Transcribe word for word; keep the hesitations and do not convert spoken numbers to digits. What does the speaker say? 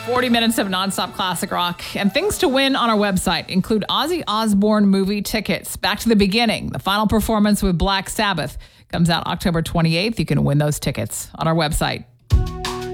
forty minutes of nonstop classic rock and things to win on our website include Ozzy Osbourne movie tickets. Back to the Beginning, the final performance with Black Sabbath, comes out October twenty-eighth. You can win those tickets on our website.